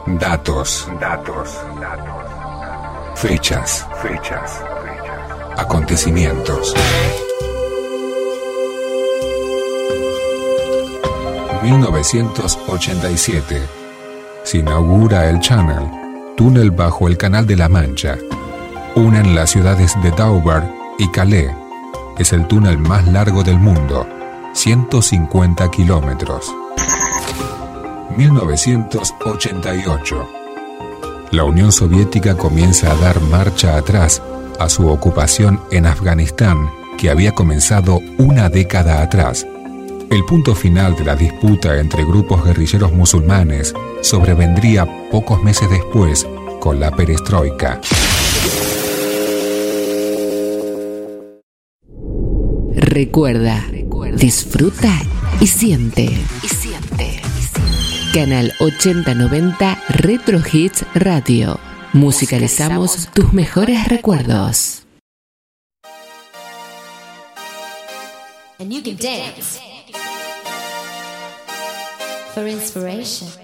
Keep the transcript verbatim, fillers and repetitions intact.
Datos, datos, datos. Fechas, fechas, acontecimientos. mil novecientos ochenta y siete. Se inaugura el Channel, túnel bajo el Canal de la Mancha. Unen las ciudades de Dover y Calais. Es el túnel más largo del mundo, ciento cincuenta kilómetros. mil novecientos ochenta y ocho. La Unión Soviética comienza a dar marcha atrás a su ocupación en Afganistán, que había comenzado una década atrás. El punto final de la disputa entre grupos guerrilleros musulmanes sobrevendría pocos meses después con la perestroika. Recuerda, disfruta y siente. Y siente. Canal ochenta noventa Retro Hits Radio. Musicalizamos tus mejores recuerdos. And you can dance for inspiration.